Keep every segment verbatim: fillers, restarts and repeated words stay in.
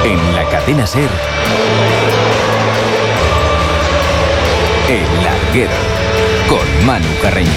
En la cadena SER, El Larguero, con Manu Carreño.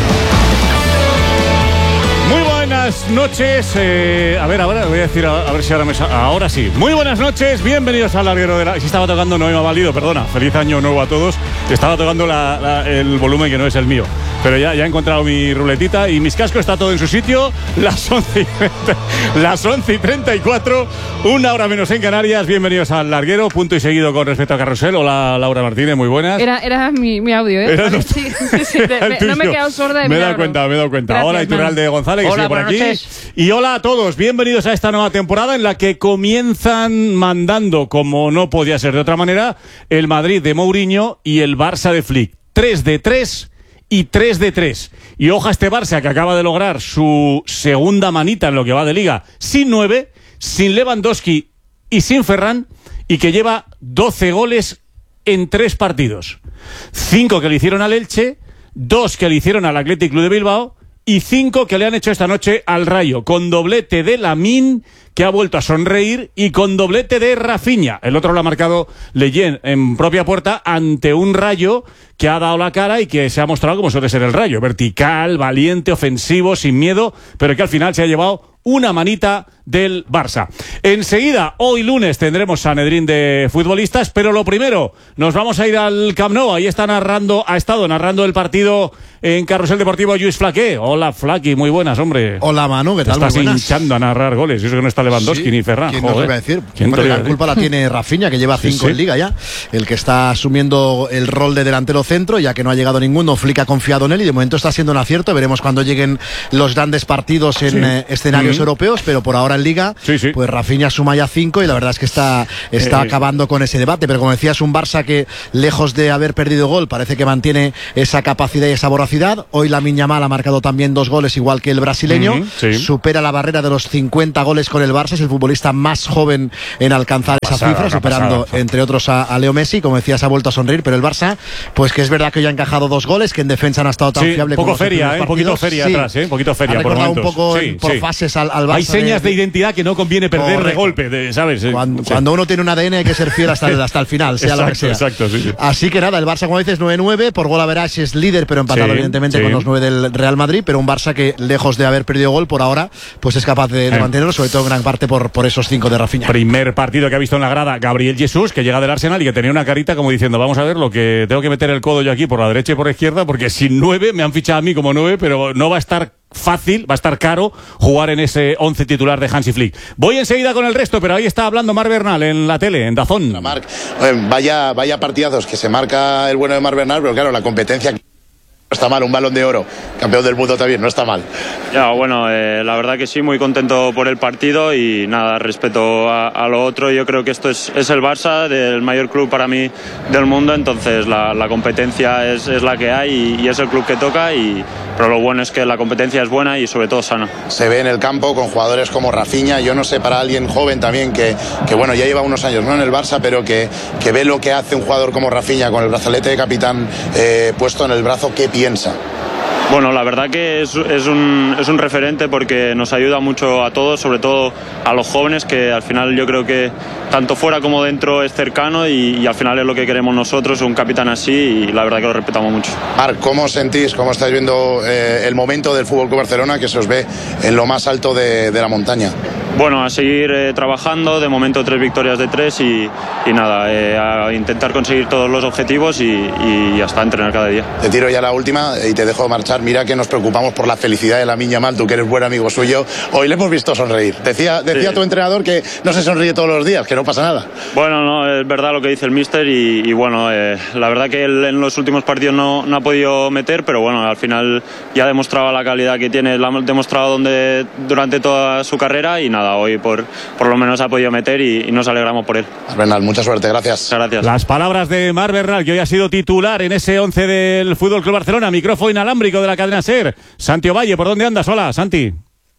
Muy buenas noches. Eh, a ver, ahora voy a decir, a, a ver si ahora me sa- ahora sí. Muy buenas noches, bienvenidos al Larguero de la. Si estaba tocando, no me ha valido, perdona. Feliz año nuevo a todos. Estaba tocando la, la, el volumen que no es el mío. Pero ya, ya he encontrado mi ruletita y mis cascos, está todo en su sitio. Las once y treinta, las once y treinta y cuatro, una hora menos en Canarias. Bienvenidos al Larguero, punto y seguido con respecto a Carrusel. Hola, Laura Martínez, muy buenas. Era, era mi, mi audio, ¿eh? Era Sí, sí, sí, Era me, no me he quedado sorda de Me he dado milagro. cuenta, me he dado cuenta. Gracias, Hola, Iturralde González, que Hola, sigue por buenas aquí. noches. Y hola a todos, bienvenidos a esta nueva temporada en la que comienzan mandando, como no podía ser de otra manera, el Madrid de Mourinho y el Barça de Flick. tres de tres y tres de tres. Y ojo a este Barça que acaba de lograr su segunda manita en lo que va de Liga, sin nueve, sin Lewandowski y sin Ferran, y que lleva doce goles en tres partidos. cinco que le hicieron al Elche, dos que le hicieron al Athletic Club de Bilbao y cinco que le han hecho esta noche al Rayo, con doblete de Lamine, que ha vuelto a sonreír, y con doblete de Rafinha. El otro lo ha marcado Leyen en propia puerta ante un Rayo que ha dado la cara y que se ha mostrado como suele ser el Rayo, vertical, valiente, ofensivo, sin miedo, pero que al final se ha llevado una manita del Barça. Enseguida, hoy lunes, tendremos Sanedrín de futbolistas, pero lo primero, nos vamos a ir al Camp Nou. Ahí está narrando, ha estado narrando el partido en Carrusel Deportivo Lluís Flaqué. Hola, Flaqui, muy buenas, hombre. Hola, Manu, ¿qué Te tal? estás Muy buenas. hinchando a narrar goles, y eso que no está Lewandowski Sí, ni Ferran. ¿quién nos Joder. iba a decir? ¿Quién Hombre, te lo iba la a culpa la decir? tiene Rafinha, que lleva Sí, cinco sí. en Liga ya. El que está asumiendo el rol de delantero centro, ya que no ha llegado ninguno. Flick ha confiado en él y de momento está siendo un acierto. Veremos cuando lleguen los grandes partidos en Sí. eh, escenarios Mm. europeos, pero por ahora en Liga, Sí, sí. pues Rafinha suma ya cinco y la verdad es que está, está Eh, acabando con ese debate. Pero como decías, un Barça que, lejos de haber perdido gol, parece que mantiene esa capacidad y esa voracidad. Hoy Lamine Yamal ha marcado también dos goles, igual que el brasileño. Mm, sí. Supera la barrera de los cincuenta goles con el Barça. Es el futbolista más joven en alcanzar esa Pasada, cifra, una superando pasada. entre otros a, a Leo Messi. Como decías, ha vuelto a sonreír, pero el Barça, pues que es verdad que hoy ha encajado dos goles, que en defensa no ha estado tan Sí, fiable un poco como los feria, últimos ¿eh? Un poquito partidos. feria Sí. atrás, ¿eh? Un poquito feria Ha por recordado un momentos. poco Sí, en- por sí. fases al, al Barça. Hay señas de de- identidad que no conviene perder de Correcto. golpe, de, ¿sabes? Cuando, Sí. cuando uno tiene un A D N hay que ser fiel hasta el, hasta el final, sea lo que sea. Exacto, exacto, sí, sí. Así que nada, el Barça, como dices, nueve nueve, por gol average es líder, pero empatado Sí, evidentemente sí. con los nueve del Real Madrid, pero un Barça que, lejos de haber perdido gol por ahora, pues es capaz de, de Eh. mantenerlo, sobre todo en gran parte por, por esos cinco de Rafinha. Primer partido que ha visto en la grada Gabriel Jesús, que llega del Arsenal y que tenía una carita como diciendo, vamos a ver lo que tengo que meter el codo yo aquí por la derecha y por la izquierda, porque sin nueve me han fichado a mí como nueve, pero no va a estar fácil, va a estar caro jugar en ese once titular de Hansi Flick. Voy enseguida con el resto, pero ahí está hablando Marc Bernal en la tele, en Dazón. Marc, eh, vaya, vaya partidazos que se marca el bueno de Marc Bernal, pero claro, la competencia no está mal, un Balón de Oro, campeón del mundo también, no está mal. Ya, bueno, eh, la verdad que sí, muy contento por el partido y nada, respeto a, a lo otro. Yo creo que esto es, es el Barça, del mayor club para mí del mundo, entonces la, la competencia es, es la que hay y, y es el club que toca, y, pero lo bueno es que la competencia es buena y sobre todo sana. Se ve en el campo con jugadores como Rafinha, yo no sé, para alguien joven también que, que bueno, ya lleva unos años no en el Barça, pero que, que ve lo que hace un jugador como Rafinha con el brazalete de capitán eh, puesto en el brazo, ¿qué piensa? Bueno, la verdad que es, es, un, es un referente porque nos ayuda mucho a todos, sobre todo a los jóvenes, que al final yo creo que tanto fuera como dentro es cercano y, y al final es lo que queremos nosotros, un capitán así, y la verdad que lo respetamos mucho. Marc, ¿cómo sentís, cómo estáis viendo eh, el momento del Fútbol Club Barcelona, que se os ve en lo más alto de, de la montaña? Bueno, a seguir eh, trabajando, de momento tres victorias de tres y, y nada, eh, a intentar conseguir todos los objetivos y, y hasta entrenar cada día. Te tiro ya la última y te dejo marchar. Mira que nos preocupamos por la felicidad de Lamine Yamal, tú que eres buen amigo suyo. Hoy le hemos visto sonreír. Decía, decía Sí. tu entrenador que no se sonríe todos los días, que no pasa nada. Bueno, no, es verdad lo que dice el míster y, y bueno, eh, la verdad que él en los últimos partidos no, no ha podido meter, pero bueno, al final ya demostraba la calidad que tiene, la ha demostrado donde, durante toda su carrera y nada, hoy por, por lo menos ha podido meter y, y nos alegramos por él. Bernal, mucha suerte, gracias. Muchas gracias. Las palabras de Marc Bernal, que hoy ha sido titular en ese once del Fútbol Club Barcelona. Micrófono inalámbrico de la cadena SER. Santi Ovalle, ¿por dónde andas? Hola, Santi.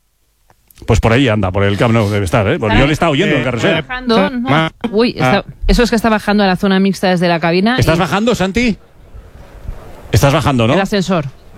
Pues por ahí anda, por el Camp Nou debe estar, ¿eh? Porque yo le he estado oyendo en carrusel. Bajando, ¿no? Uy, está- eso es que está bajando a la zona mixta desde la cabina. ¿Estás y- bajando, Santi? Estás bajando, ¿no? El ascensor.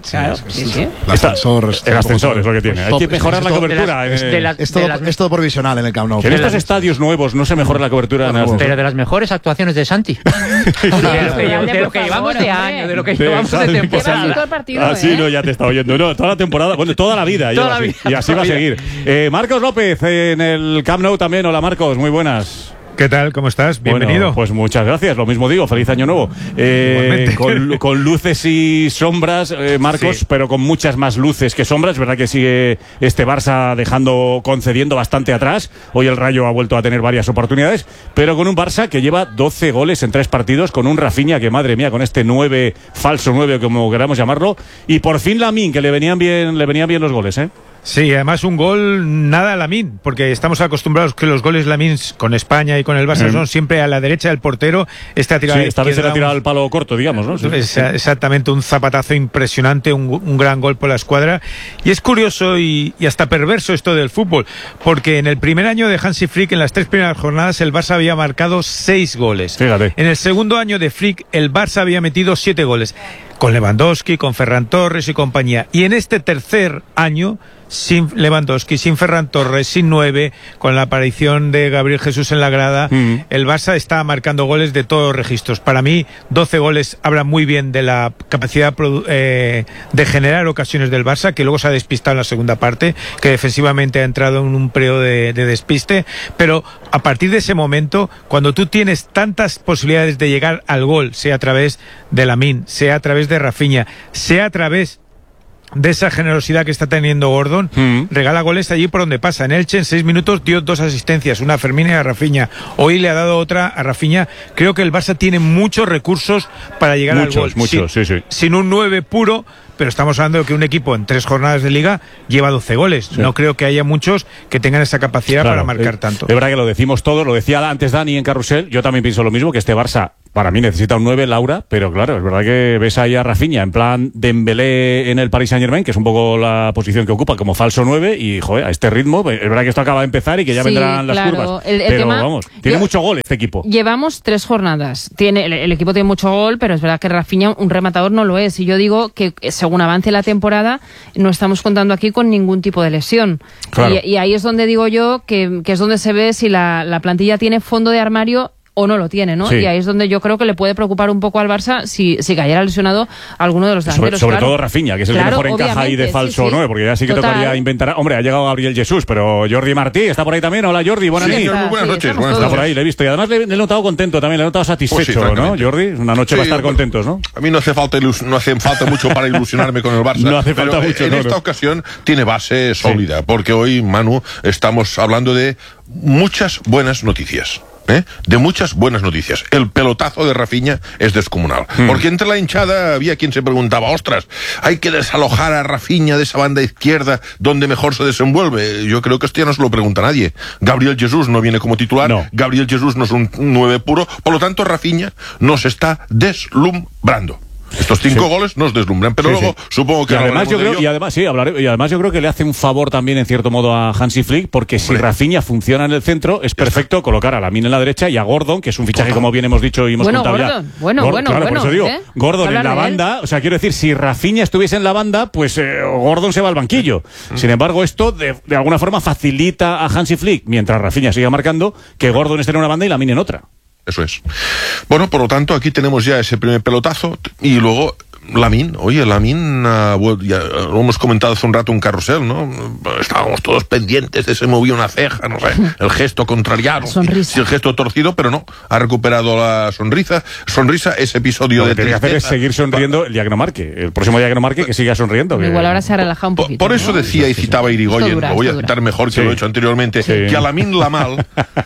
Claro, sí, sí. El ascensor, el ascensor es lo que tiene. Hay que mejorar la cobertura. De las, de las, es, todo, de las, es todo provisional en el Camp Nou. Que en estos estadios nuevos no se mejora la cobertura. Bueno, en el pero de las mejores actuaciones de Santi. de lo que, de lo que llevamos de año, de lo que llevamos de temporada. Todo el partido, Así ¿eh? no, ya te está oyendo. No, toda la temporada, bueno, toda la vida. Toda la así, vida, y así toda va a la seguir. Eh, Marcos López en el Camp Nou también. Hola Marcos, muy buenas. ¿Qué tal? ¿Cómo estás? Bienvenido. Bueno, pues muchas gracias, lo mismo digo, feliz año nuevo. Eh, con, con luces y sombras, eh, Marcos, sí. Pero con muchas más luces que sombras. Es verdad que sigue este Barça dejando, concediendo bastante atrás. Hoy el Rayo ha vuelto a tener varias oportunidades, pero con un Barça que lleva doce goles en tres partidos, con un Rafinha que, madre mía, con este nueve, falso nueve, como queramos llamarlo, y por fin Lamine, que le venían bien, le venían bien los goles, ¿eh? Sí, además un gol nada Lamine, porque estamos acostumbrados que los goles Lamine con España y con el Barça mm. son siempre a la derecha del portero. Esta tirada sí, esta vez se la ha tirado al palo corto, digamos, ¿no? Sí. Es, exactamente, un zapatazo impresionante, un, un gran gol por la escuadra. Y es curioso y, y hasta perverso esto del fútbol, porque en el primer año de Hansi Flick, en las tres primeras jornadas, el Barça había marcado seis goles. Fíjate. En el segundo año de Flick, el Barça había metido siete goles, con Lewandowski, con Ferran Torres y compañía. Y en este tercer año, sin Lewandowski, sin Ferran Torres, sin nueve, con la aparición de Gabriel Jesús en la grada, mm. el Barça está marcando goles de todos los registros. Para mí, doce goles hablan muy bien de la capacidad eh, de generar ocasiones del Barça, que luego se ha despistado en la segunda parte, que defensivamente ha entrado en un periodo de, de despiste, pero a partir de ese momento, cuando tú tienes tantas posibilidades de llegar al gol, sea a través de Lamine, sea a través de Rafinha, sea a través de esa generosidad que está teniendo Gordon, mm. regala goles allí por donde pasa. En Elche, en seis minutos, dio dos asistencias, una a Fermín y a Rafinha. Hoy le ha dado otra a Rafinha. Creo que el Barça tiene muchos recursos para llegar muchos, al gol. Muchos, sin, sí, sí. Sin un nueve puro, pero estamos hablando de que un equipo en tres jornadas de liga lleva doce goles. Sí. No creo que haya muchos que tengan esa capacidad claro, para marcar es, tanto. De verdad que lo decimos todos, lo decía antes Dani en Carrusel, yo también pienso lo mismo, que este Barça para mí necesita un nueve, Laura, pero claro, es verdad que ves ahí a Rafinha en plan Dembélé en el Paris Saint-Germain, que es un poco la posición que ocupa como falso nueve, y joder, a este ritmo, es verdad que esto acaba de empezar y que ya sí, vendrán las claro. curvas. El, el pero tema, vamos, tiene yo, mucho gol este equipo. Llevamos tres jornadas. Tiene el, el equipo tiene mucho gol, pero es verdad que Rafinha, un rematador, no lo es. Y yo digo que según avance la temporada, no estamos contando aquí con ningún tipo de lesión. Claro. Y, y ahí es donde digo yo que, que es donde se ve si la, la plantilla tiene fondo de armario o no lo tiene, ¿no? Sí. Y ahí es donde yo creo que le puede preocupar un poco al Barça si, si cayera lesionado alguno de los delanteros. Sobre, sobre claro. todo Rafinha, que es el claro, que mejor encaja ahí de falso nueve, sí, sí. porque ya sí que Total. tocaría inventar. Hombre, ha llegado Gabriel Jesús, pero Jordi Martí está por ahí también. Hola Jordi, buenas sí, noches. muy buenas sí, noches. Buenas está por ahí, le he visto. Y además le, le he notado contento también, le he notado satisfecho, pues sí, ¿no, Jordi? Una noche sí, para estar bueno, contentos, ¿no? A mí no hace falta ilus no hace falta mucho para ilusionarme con el Barça. No hace falta pero mucho, en no, esta no. ocasión tiene base sólida, sí. porque hoy, Manu, estamos hablando de muchas buenas noticias. ¿Eh? De muchas buenas noticias. El pelotazo de Rafinha es descomunal. Hmm. Porque entre la hinchada había quien se preguntaba, ostras, hay que desalojar a Rafinha de esa banda izquierda donde mejor se desenvuelve. Yo creo que esto ya no se lo pregunta nadie. Gabriel Jesús no viene como titular, no. Gabriel Jesús no es un nueve puro, por lo tanto Rafinha nos está deslumbrando. Estos cinco sí. goles nos deslumbran, pero sí, luego sí. supongo que y además yo creo y además sí hablaré, y además yo creo que le hace un favor también en cierto modo a Hansi Flick, porque si bueno. Rafinha funciona en el centro es perfecto está. colocar a Lamine en la derecha y a Gordon, que es un fichaje como bien hemos dicho y hemos bueno, contado Gordon. ya. Bueno, Gordon, bueno, claro, bueno. Por eso digo, ¿eh? Gordon en la banda, o sea, quiero decir, si Rafinha estuviese en la banda, pues eh, Gordon se va al banquillo. Mm. Sin embargo, esto de, de alguna forma facilita a Hansi Flick, mientras Rafinha siga marcando, que Gordon esté en una banda y Lamine en otra. Eso es. Bueno, por lo tanto, aquí tenemos ya ese primer pelotazo y luego Lamine, oye, Lamine, uh, ya lo hemos comentado hace un rato en Carrusel, ¿no? Estábamos todos pendientes de se movía una ceja, no sé, el gesto contrariado, sonrisa. Sí, el gesto torcido, pero no, ha recuperado la sonrisa, sonrisa, ese episodio lo de que tiene que hacer es seguir sonriendo el día que no marque, el próximo día que no marque que siga sonriendo. Que... Igual ahora se ha relajado un poquito. Por, por eso ¿no? decía y citaba Irigoyen, dura, lo voy a dura. citar mejor que sí. lo he hecho anteriormente, sí. que a Lamine Lamal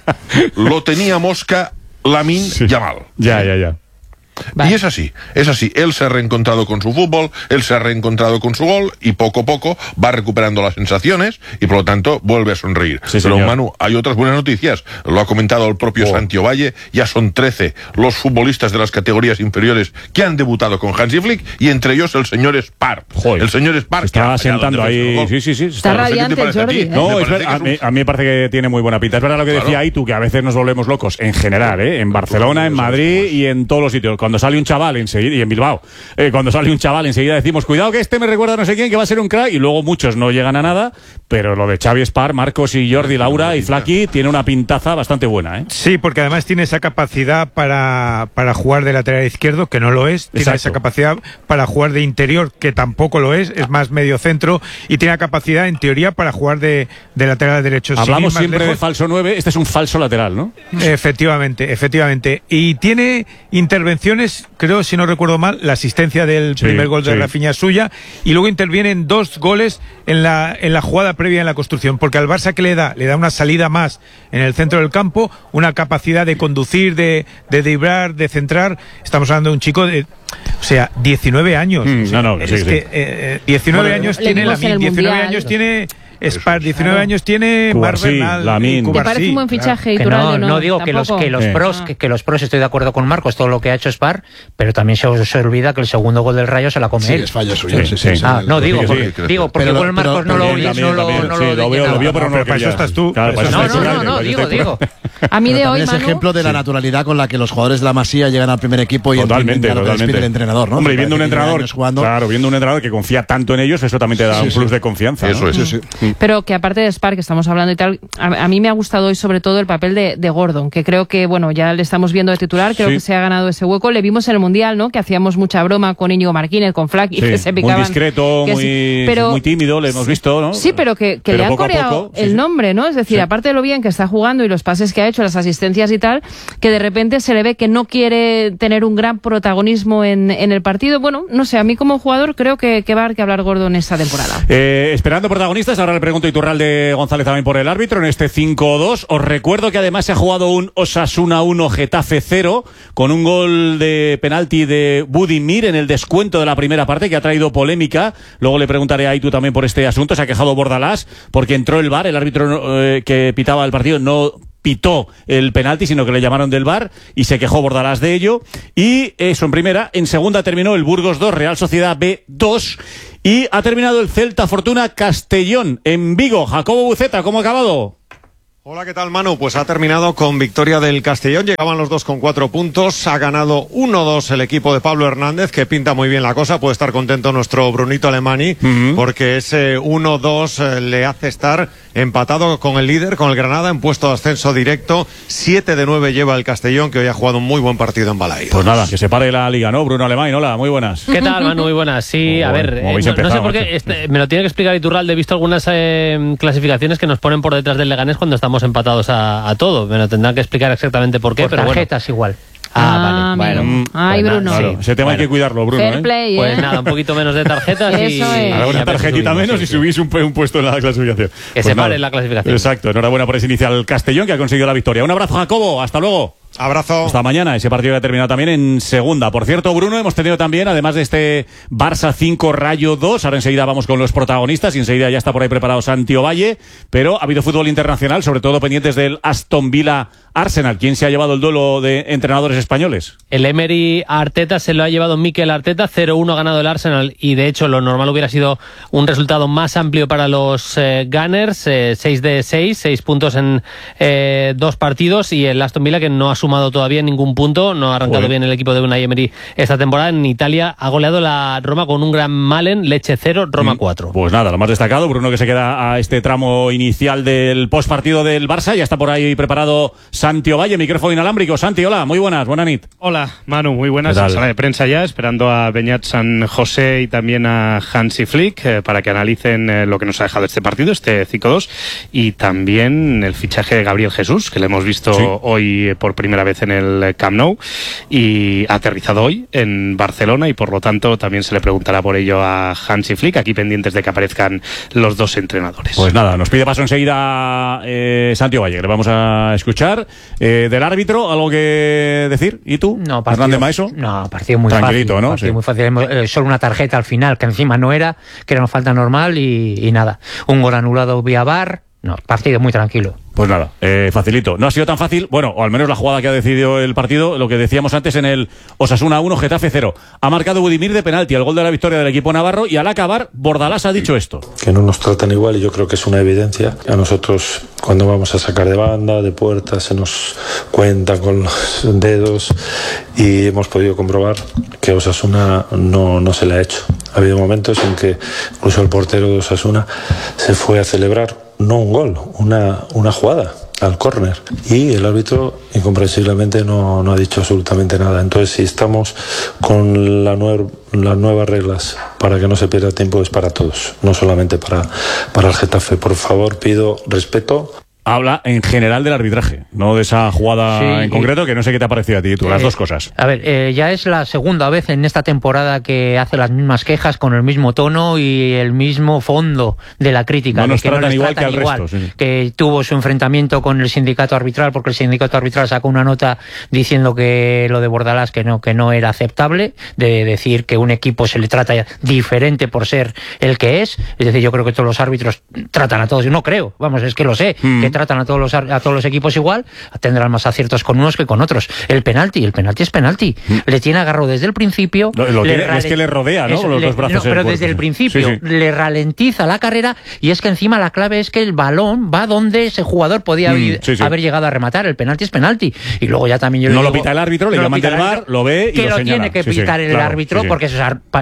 lo tenía mosca Lamine sí. Yamal. Ya, ya, ya. Vale. Y es así, es así. Él se ha reencontrado con su fútbol, él se ha reencontrado con su gol y poco a poco va recuperando las sensaciones y por lo tanto vuelve a sonreír. Sí, Pero señor. Manu, hay otras buenas noticias. Lo ha comentado el propio oh. Santi Ovalle. Ya son trece los futbolistas de las categorías inferiores que han debutado con Hansi Flick y entre ellos el señor Spar. Joder. El señor Spar. Se está sentando ahí. Sí, sí, sí. Está, está radiante el Jordi. ¿eh? No, es verdad, a, mí, a mí me parece que tiene muy buena pinta. Es verdad lo que claro. decía Aitu, que a veces nos volvemos locos en general, ¿eh? En Barcelona, en Madrid y en todos los sitios. cuando sale un chaval enseguida, y en Bilbao, eh, cuando sale un chaval enseguida decimos, cuidado que este me recuerda a no sé quién, que va a ser un crack, y luego muchos no llegan a nada, pero lo de Xavi Espar, Marcos y Jordi, Laura y Flaqui tiene una pintaza bastante buena, ¿eh? Sí, porque además tiene esa capacidad para, para jugar de lateral izquierdo, que no lo es, tiene Exacto. esa capacidad para jugar de interior, que tampoco lo es, es más medio centro, y tiene la capacidad, en teoría, para jugar de, de lateral derecho. Hablamos siempre lejos, de falso nueve, este es un falso lateral, ¿no? Efectivamente, efectivamente. Y tiene intervenciones, creo, si no recuerdo mal, la asistencia del Sí, primer gol de sí. Rafinha es suya, y luego interviene en dos goles en la, en la jugada previa en la construcción, porque al Barça, ¿qué le da? Le da una salida más en el centro del campo, una capacidad de conducir, de, de driblar, de centrar. Estamos hablando de un chico de, o sea, diecinueve años. Mm, o sea, no, no, es sí, sí. que eh, diecinueve Bueno, años le tiene vimos en Lamine, el diecinueve Mundial. años tiene Spar, diecinueve años tiene Mar Cubarsí, Bernal, Lamine. y ¿Te ¿Te parece Cubarsí, un buen claro. fichaje, Que Iturralde? no, no digo que los, que los Eh. pros, Ah. que, que los pros, estoy de acuerdo con Marcos, todo lo que ha hecho Spar, pero también se, se olvida que el segundo gol del Rayo se la come Sí, él. es fallo suyo. Sí, Sí, sí. sí, sí. Ah, no, digo, Sí, porque, sí, digo, porque pero- con el Marcos pero- no lo pero oyes, también, no lo, también, no sí, lo lo veo, lo veo, pero no Pero lo para eso quería. estás tú. Claro, Para para eso eso No, estás no, tú, no, no, para eso digo, estoy- digo. A mí Pero de hoy, también es Manu, ejemplo de la Sí. naturalidad con la que los jugadores de la Masía llegan al primer equipo y Totalmente, entienden ya lo que les totalmente. pide el entrenador, ¿no? Hombre, y Me viendo un parece que lleva entrenador, años jugando. claro, viendo un entrenador que confía tanto en ellos, eso también te da Sí, un sí. plus de confianza, ¿no? Eso es. Sí, sí. pero que aparte de Spar, que estamos hablando y tal, a, a mí me ha gustado hoy sobre todo el papel de, de Gordon, que creo que, bueno, ya le estamos viendo de titular, creo Sí. que se ha ganado ese hueco. Le vimos en el Mundial, ¿no? Que hacíamos mucha broma con Íñigo Martínez, con Flack, y Sí, que se muy picaban. discreto, que muy, sí, pero- muy tímido, le hemos visto, ¿no? Sí, pero que, que Pero le han poco a coreado poco, sí, el sí. nombre, ¿no? Es decir, Sí. aparte de lo bien que está jugando y los pases que ha hecho, las asistencias y tal, que de repente se le ve que no quiere tener un gran protagonismo en, en el partido. Bueno, no sé, a mí como jugador creo que, que va a haber que hablar gordo en esta temporada. Eh, esperando protagonistas, ahora le pregunto a Iturralde González también por el árbitro en este cinco dos. Os recuerdo que además se ha jugado un Osasuna uno Getafe cero con un gol de penalti de Budimir en el descuento de la primera parte que ha traído polémica. Luego le preguntaré a Itu también por este asunto. Se ha quejado Bordalás porque entró el V A R, el árbitro eh, que pitaba el partido no pitó el penalti, sino que le llamaron del V A R y se quejó Bordalás de ello. Y eso en primera. En segunda terminó el Burgos dos, Real Sociedad B dos. Y ha terminado el Celta Fortuna Castellón en Vigo. Jacobo Buceta, ¿cómo ha acabado? Hola, ¿qué tal, Manu? Pues ha terminado con victoria del Castellón. Llegaban los dos con cuatro puntos. Ha ganado uno dos el equipo de Pablo Hernández, que pinta muy bien la cosa. Puede estar contento nuestro Brunito Alemani, Uh-huh. porque ese uno dos eh, le hace estar empatado con el líder, con el Granada, en puesto de ascenso directo. siete de nueve lleva el Castellón, que hoy ha jugado un muy buen partido en Balaídos. Pues nada, que se pare la liga, ¿no? Bruno Alemán, hola, muy buenas. ¿Qué tal, Manu? Muy buenas. Sí, Oh, a ver, bueno, eh, como habéis no, no sé empezado, por macho. qué, este, me lo tiene que explicar Iturralde. He visto algunas eh, clasificaciones que nos ponen por detrás del Leganés cuando estamos empatados a, a todo. Me lo tendrán que explicar exactamente por qué, Por pero bueno. tarjetas igual. Ah, vale. amigo. Bueno, Ay, pues nada, Bruno. Claro, ese tema hay que cuidarlo, Bruno. Fair ¿eh? play, ¿eh? Pues nada, un poquito menos de tarjetas y... Eso es. Ahora y una a ver si tarjetita subimos, menos sí, y sí. subís un, un puesto en la clasificación. Que se pare la clasificación. Exacto, enhorabuena por ese inicial Castellón que ha conseguido la victoria. Un abrazo, Jacobo, hasta luego. Abrazo. Hasta mañana, ese partido que ha terminado también en segunda. Por cierto, Bruno, hemos tenido también, además de este Barça cinco Rayo dos, ahora enseguida vamos con los protagonistas y enseguida ya está por ahí preparado Santi Ovalle, pero ha habido fútbol internacional, sobre todo pendientes del Aston Villa Arsenal. ¿Quién se ha llevado el duelo de entrenadores españoles? El Emery Arteta se lo ha llevado Mikel Arteta, cero uno ha ganado el Arsenal y de hecho lo normal hubiera sido un resultado más amplio para los eh, Gunners, eh, seis de seis, seis puntos en eh, dos partidos, y el Aston Villa que no ha sumado todavía ningún punto, no ha arrancado Joder. bien el equipo de Unai Emery esta temporada. En Italia ha goleado la Roma con un gran Malen, Leche cero, Roma cuatro. Pues nada, lo más destacado, Bruno, que se queda a este tramo inicial del postpartido del Barça. Ya está por ahí preparado Santi Ovalle, micrófono inalámbrico. Santi, hola, muy buenas, buena nit. Hola, Manu, muy buenas. ¿Qué tal? Sala de prensa ya, esperando a Beñat San José y también a Hansi Flick eh, para que analicen eh, lo que nos ha dejado este partido, este cinco dos, y también el fichaje de Gabriel Jesús, que le hemos visto Sí. hoy eh, por primera vez en el Camp Nou y ha aterrizado hoy en Barcelona, y por lo tanto también se le preguntará por ello a Hansi Flick, aquí pendientes de que aparezcan los dos entrenadores. Pues nada, nos pide paso enseguida eh, Santi Ovalle, que le vamos a escuchar. Eh, del árbitro, ¿algo que decir? ¿Y tú? No, Hernández Maeso. No, partido muy Tranquilito, fácil. ¿no? Partido Sí. muy fácil. Eh, solo una tarjeta al final, que encima no era, que era una falta normal y, y nada. Un gol anulado vía V A R. No, partido muy tranquilo. Pues nada, eh, facilito. No ha sido tan fácil, bueno, o al menos la jugada que ha decidido el partido, lo que decíamos antes en el Osasuna uno, Getafe cero. Ha marcado Budimir de penalti, el gol de la victoria del equipo navarro, y al acabar, Bordalás ha dicho esto. Que no nos tratan igual y yo creo que es una evidencia. A nosotros, cuando vamos a sacar de banda, de puerta, se nos cuenta con los dedos y hemos podido comprobar que Osasuna no, no se le ha hecho. Ha habido momentos en que incluso el portero de Osasuna se fue a celebrar no un gol, una, una jugada al córner, y el árbitro incomprensiblemente no, no ha dicho absolutamente nada. Entonces, si estamos con la nueva, las nuevas reglas para que no se pierda tiempo, es para todos, no solamente para, para el Getafe. Por favor, pido respeto. Habla en general del arbitraje, no de esa jugada sí, en concreto, que no sé qué te ha parecido a ti, tú, eh, las dos cosas. A ver, eh, ya es la segunda vez en esta temporada que hace las mismas quejas con el mismo tono y el mismo fondo de la crítica. No nos que tratan no igual tratan que al igual, resto. Sí. Que tuvo su enfrentamiento con el sindicato arbitral, porque el sindicato arbitral sacó una nota diciendo que lo de Bordalás que no, que no era aceptable, de decir que un equipo se le trata diferente por ser el que es. Es decir, yo creo que todos los árbitros tratan a todos, yo no creo, vamos, es que lo sé, mm. que tratan a todos los árbitros a todos los equipos igual, tendrán más aciertos con unos que con otros. El penalti, el penalti es penalti. Mm. Le tiene agarrado desde el principio. Lo, lo tiene, rale... Es que le rodea, ¿no? Eso, los le, dos brazos. No, pero el desde el principio sí, sí. le ralentiza la carrera, y es que encima la clave es que el balón va donde ese jugador podía mm, haber, sí, sí. haber llegado a rematar. El penalti es penalti. Y luego ya también yo No le lo digo, pita el árbitro, le no llaman del bar, lo ve y que lo, lo señala. tiene que sí, pitar sí, el claro, árbitro, sí, sí. porque eso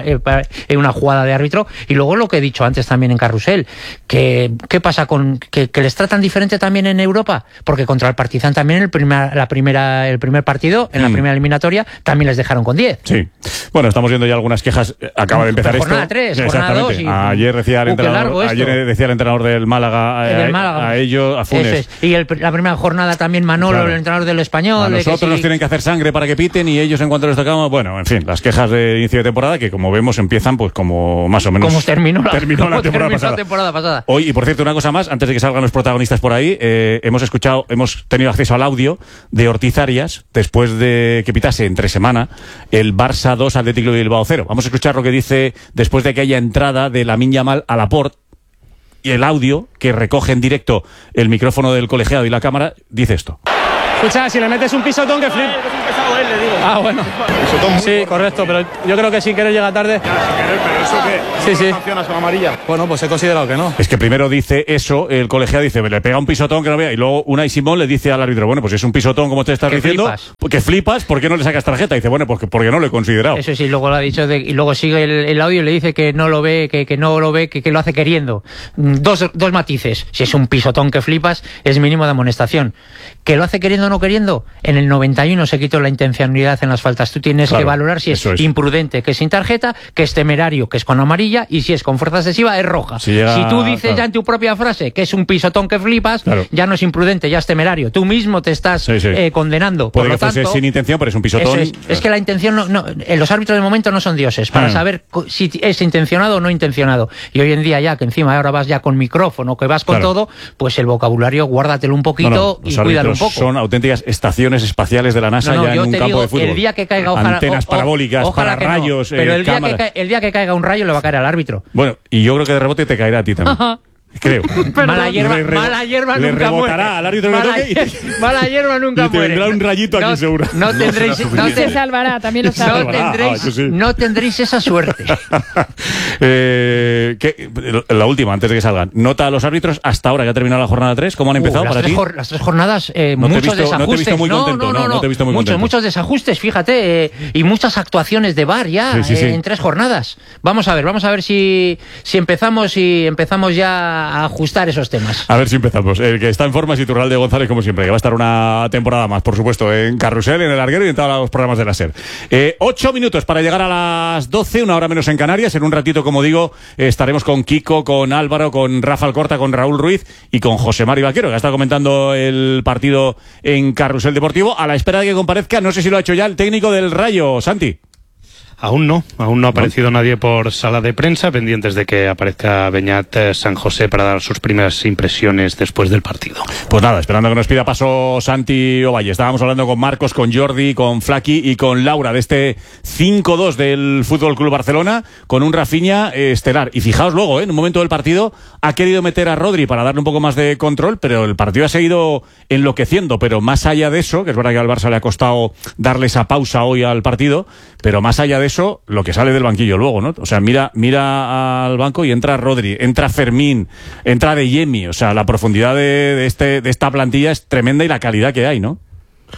es una jugada de árbitro. Y luego lo que he dicho antes también en Carrusel, que ¿qué pasa con que, que les tratan diferente también en Europa? Porque contra el Partizan también el primer, la primera, el primer partido, en la mm. primera eliminatoria, también les dejaron con diez. Sí. Bueno, estamos viendo ya algunas quejas. Acaba de empezar jornada esto. tres, jornada dos. Y, ayer decía el entrenador, ayer decía el entrenador del Málaga, a, del Málaga. a ellos, a Funes. Es. Y el, la primera jornada también Manolo, claro. el entrenador del Español. A nosotros que nos sí. tienen que hacer sangre para que piten, y ellos en cuanto les tocamos, bueno, en fin, las quejas de inicio de temporada que, como vemos, empiezan pues como más o menos. Como terminó la, terminó la temporada, terminó pasada. la temporada pasada. Hoy, y por cierto, una cosa más, antes de que salgan los protagonistas por ahí, eh, hemos escuchado, hemos tenido acceso al audio de Ortiz Arias, después de que pitase entre semana el Barça dos, Atlético de Bilbao cero. Vamos a escuchar lo que dice después de que haya entrada de Lamine Yamal a Laporte, y el audio que recoge en directo el micrófono del colegiado y la cámara dice esto. Escucha, si le metes un pisotón que flip. Él, le digo. Ah, bueno. Sí, correcto, pero yo creo que sin querer llega tarde. Ya, sin querer, pero eso qué. Sí, sí. ¿Sancionas con amarilla? Bueno, pues he considerado que no. Es que primero dice eso, el colegiado dice, le pega un pisotón que no vea, y luego Unai Simón le dice al árbitro, bueno, pues si es un pisotón como te estás que diciendo, flipas. que flipas, ¿por qué no le sacas tarjeta? Y dice, bueno, pues porque no lo he considerado. Eso sí, luego lo ha dicho, de, y luego sigue el, el audio y le dice que no lo ve, que, que no lo ve, que, que lo hace queriendo. Dos, dos matices. Si es un pisotón que flipas, es mínimo de amonestación. ¿Que lo hace queriendo o no queriendo? En el noventa y uno se quitó la intencionalidad en las faltas. Tú tienes claro, que valorar si es, es imprudente, que es sin tarjeta, que es temerario, que es con amarilla, y si es con fuerza excesiva, es roja. Si, llega, si tú dices claro. ya en tu propia frase que es un pisotón que flipas, claro. ya no es imprudente, ya es temerario. Tú mismo te estás sí, sí. Eh, condenando. Puede Por lo que fuese tanto, sin intención, pero es un pisotón. Es, es que la intención, no, no, los árbitros de momento no son dioses para ah. saber si es intencionado o no intencionado. Y hoy en día ya, que encima ahora vas ya con micrófono, que vas con claro. todo, pues el vocabulario guárdatelo un poquito no, no, y cuídalo un poco. Son auténticas estaciones espaciales de la NASA no, no, ya en un campo digo, de fútbol. El día que caiga, ojalá, antenas o, parabólicas ojalá para rayos, no. Pero eh, el, día cámaras. que ca- el día que caiga un rayo le va a caer al árbitro. Bueno, y yo creo que de rebote te caerá a ti también. Creo. Mala hierba, re, mala hierba le nunca muere. Al árbitro mala, que toque y... mala hierba nunca y te muere. vendrá un rayito aquí no, seguro. No tendréis, no, no te salvará, también lo no tendréis, ah, sí. no tendréis esa suerte. eh, ¿qué, la última, antes de que salgan. Nota a los árbitros hasta ahora que ha terminado la jornada tres. ¿Cómo han empezado uh, para las ti? Tres, las tres jornadas, eh, no muchos visto, desajustes. No te he visto muy contento. No, no, no, no, no te he visto muy muchos, contento. muchos desajustes, fíjate, eh, y muchas actuaciones de V A R ya sí, sí, eh, sí. en tres jornadas. Vamos a ver, vamos a ver si, si empezamos si empezamos ya a ajustar esos temas. A ver si empezamos. El que está en forma es Iturralde González, como siempre, que va a estar una temporada más, por supuesto, en Carrusel, en El Larguero y en todos los programas de la SER. Eh, ocho minutos para llegar a las doce, una hora menos en Canarias. En un ratito, como digo, eh, estaremos con Kiko, con Álvaro, con Rafa Alcorta, con Raúl Ruiz y con José Mari Vaquero, que ha estado comentando el partido en Carrusel Deportivo, a la espera de que comparezca, no sé si lo ha hecho ya, el técnico del Rayo, Santi. Aún no, aún no ha aparecido ¿No? nadie por sala de prensa, pendientes de que aparezca Beñat San José para dar sus primeras impresiones después del partido. Pues nada, esperando que nos pida paso Santi Ovalle. Estábamos hablando con Marcos, con Jordi, con Flaqui y con Laura de este cinco dos del Fútbol Club Barcelona, con un Rafinha eh, estelar. Y fijaos luego, eh, en un momento del partido ha querido meter a Rodri para darle un poco más de control, pero el partido ha seguido enloqueciendo. Pero más allá de eso, que es verdad que al Barça le ha costado darle esa pausa hoy al partido, pero más allá de eso, lo que sale del banquillo luego, ¿no? O sea, mira, mira al banco y entra Rodri, entra Fermín, entra Adeyemi. O sea, la profundidad de, de, este, de esta plantilla es tremenda y la calidad que hay, ¿no?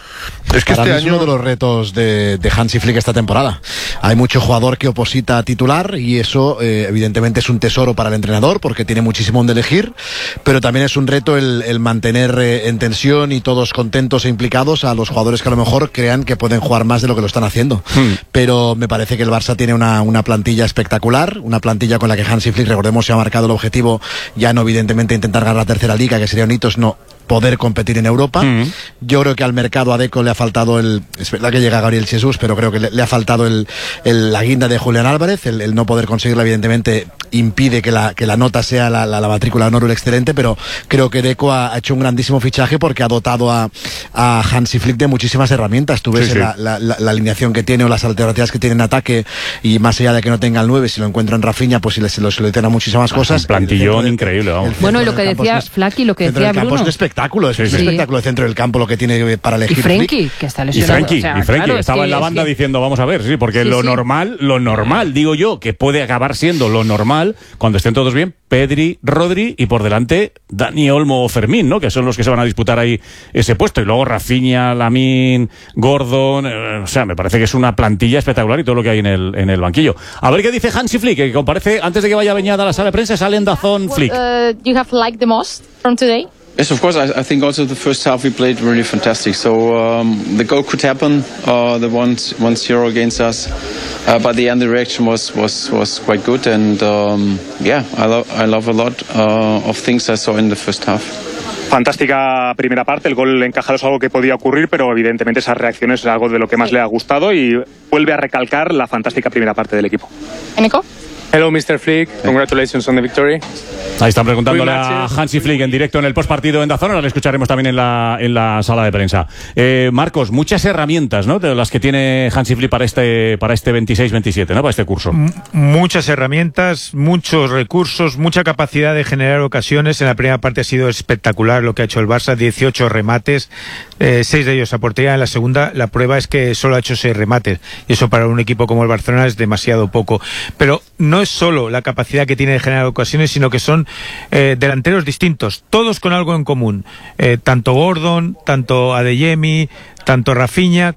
Es que Para este mí año es uno de los retos de, de Hansi Flick esta temporada. Hay mucho jugador que oposita a titular y eso eh, evidentemente es un tesoro para el entrenador porque tiene muchísimo donde elegir, pero también es un reto el, el mantener eh, en tensión y todos contentos e implicados a los jugadores que a lo mejor crean que pueden jugar más de lo que lo están haciendo. Hmm. Pero me parece que el Barça tiene una, una plantilla espectacular, una plantilla con la que Hansi Flick, recordemos, se ha marcado el objetivo ya no evidentemente intentar ganar la tercera liga, que sería un hito, no poder competir en Europa. Mm. Yo creo que al mercado a Deco le ha faltado el, es verdad que llega Gabriel Jesús, pero creo que le, le ha faltado el, el, la guinda de Julián Álvarez, el, el no poder conseguirla evidentemente impide que la, que la nota sea la, la, la matrícula de honor o el excelente, pero creo que Deco ha, ha hecho un grandísimo fichaje porque ha dotado a, a Hansi Flick de muchísimas herramientas. Tú ves sí, sí. La, la, la, la alineación que tiene o las alternativas que tiene en ataque, y más allá de que no tenga el nueve, si lo encuentra en Rafinha, pues si le, se lo soluciona muchísimas cosas. Un plantillón de, increíble, vamos. Bueno, y lo que decía Flaqui, lo que decía Bruno. Es un espectáculo, es sí, un sí. espectáculo de centro del campo lo que tiene para elegir. Y Frenkie, que está lesionado. Y Frenkie, o sea, y Frenkie claro, estaba es que, en la banda que... diciendo, vamos a ver, sí, porque sí, lo sí. normal, lo normal, digo yo, que puede acabar siendo lo normal cuando estén todos bien, Pedri, Rodri y por delante Dani Olmo o Fermín, ¿no? Que son los que se van a disputar ahí ese puesto. Y luego Rafinha, Lamine, Gordon, eh, o sea, me parece que es una plantilla espectacular y todo lo que hay en el, en el banquillo. A ver qué dice Hansi Flick, que comparece antes de que vaya Beñat a la sala de prensa, sale en Dazón Flick. Uh, you have liked the most from today? Yes, of course. I, I think also the first half we played really fantastic. So um, the goal could happen, uh, the one one zero against us, uh, but the end the reaction was was was quite good, and um, yeah, I love I love a lot uh, of things I saw in the first half. Fantástica primera parte, el gol encajado es algo que podía ocurrir, pero evidentemente esas reacciones es algo de lo que más le ha gustado y vuelve a recalcar la fantástica primera parte del equipo. ¿Nico? Hello, mister Flick. Congratulations on the victory. Ahí están preguntándole a Hansi Flick en directo en el postpartido en Dazón. Ahora le escucharemos también en la, en la sala de prensa. Eh, Marcos, muchas herramientas, ¿no? De las que tiene Hansi Flick para este, para este veintiséis veintisiete, ¿no? Para este curso. M- muchas herramientas, muchos recursos, mucha capacidad de generar ocasiones. En la primera parte ha sido espectacular lo que ha hecho el Barça. dieciocho remates, eh, seis de ellos a portería. En la segunda, la prueba es que solo ha hecho seis remates. Y eso para un equipo como el Barcelona es demasiado poco. Pero no es solo la capacidad que tiene de generar ocasiones, sino que son eh, delanteros distintos, todos con algo en común, eh, tanto Gordon, tanto Adeyemi, tanto Rafinha